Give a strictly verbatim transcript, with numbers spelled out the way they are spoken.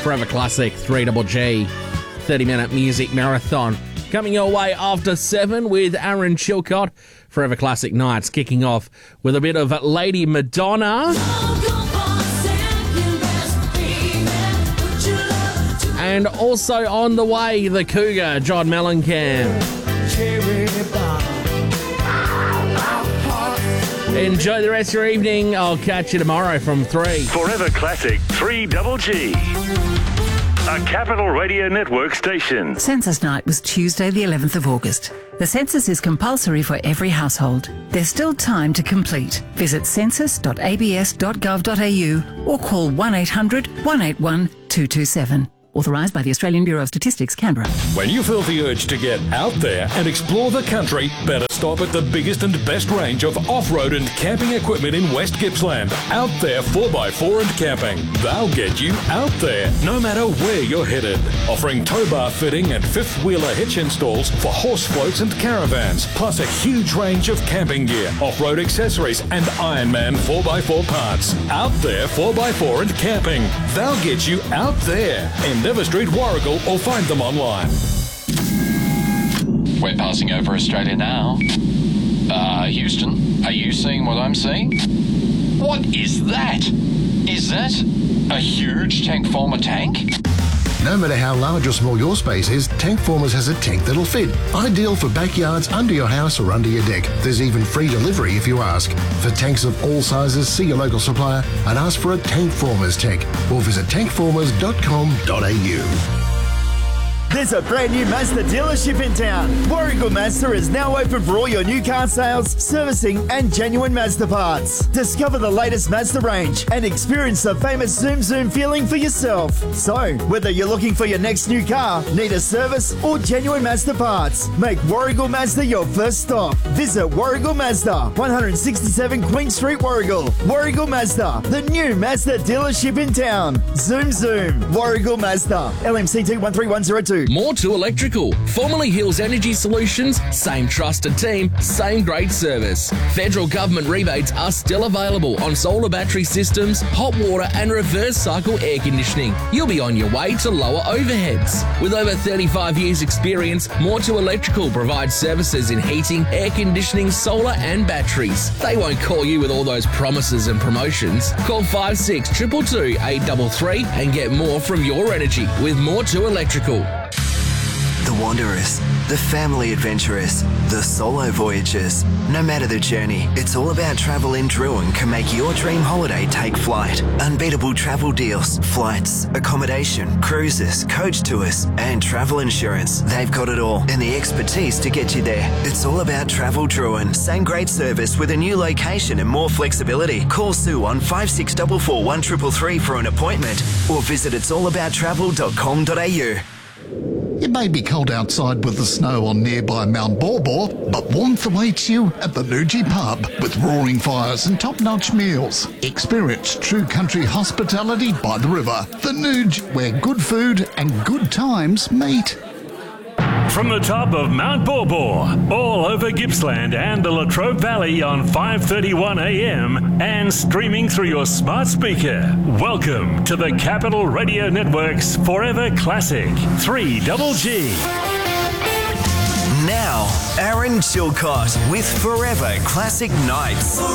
Forever Classic three G G, thirty-minute music marathon. Coming your way after seven with Aaron Chilcott. Forever Classic Nights kicking off with a bit of Lady Madonna. And also on the way, the Cougar, John Mellencamp. Enjoy the rest of your evening. I'll catch you tomorrow from three. Forever Classic three G G. A Capital Radio Network station. Census night was Tuesday the eleventh of August. The census is compulsory for every household. There's still time to complete. Visit census dot a b s dot gov dot a u or call one eight hundred, one eight one, two two seven. Authorised by the Australian Bureau of Statistics, Canberra. When you feel the urge to get out there and explore the country, better stop at the biggest and best range of off-road and camping equipment in West Gippsland. Out There four by four and Camping. They'll get you out there, no matter where you're headed. Offering tow bar fitting and fifth-wheeler hitch installs for horse floats and caravans, plus a huge range of camping gear, off-road accessories and Ironman four by four parts. Out There four by four and Camping. They'll get you out there. In Endeavour Street, Warragul, or find them online. We're passing over Australia now. Uh, Houston, are you seeing what I'm seeing? What is that? Is that a huge tank former tank? No matter how large or small your space is, Tank Formers has a tank that'll fit. Ideal for backyards, under your house or under your deck. There's even free delivery if you ask. For tanks of all sizes, see your local supplier and ask for a Tank Formers tank or visit tank formers dot com dot a u. There's a brand new Mazda dealership in town. Warragul Mazda is now open for all your new car sales, servicing and genuine Mazda parts. Discover the latest Mazda range and experience the famous Zoom Zoom feeling for yourself. So, whether you're looking for your next new car, need a service or genuine Mazda parts, make Warragul Mazda your first stop. Visit Warragul Mazda, one sixty-seven Queen Street, Warragul. Warragul Mazda, the new Mazda dealership in town. Zoom Zoom, Warragul Mazda, L M C T one three one zero two. More to Electrical. Formerly Hills Energy Solutions, same trusted team, same great service. Federal government rebates are still available on solar battery systems, hot water and reverse cycle air conditioning. You'll be on your way to lower overheads. With over thirty-five years experience, More to Electrical provides services in heating, air conditioning, solar and batteries. They won't call you with all those promises and promotions. Call five six two two two, eight three three and get more from your energy with More to Electrical. The wanderers, the family adventurers, the solo voyagers. No matter the journey, it's all about travel in Druin can make your dream holiday take flight. Unbeatable travel deals, flights, accommodation, cruises, coach tours, and travel insurance. They've got it all and the expertise to get you there. It's all about Travel Druin. Same great service with a new location and more flexibility. Call Sue on five six four four, one three three three for an appointment or visit its all about travel dot com dot a u. It may be cold outside with the snow on nearby Mount Borbor, but warmth awaits you at the Nuji Pub with roaring fires and top-notch meals. Experience true country hospitality by the river. The Nuge, where good food and good times meet. From the top of Mount Borbor, all over Gippsland and the Latrobe Valley on five thirty-one a m and streaming through your smart speaker. Welcome to the Capital Radio Network's Forever Classic three G G. Now, Aaron Chilcott with Forever Classic Nights.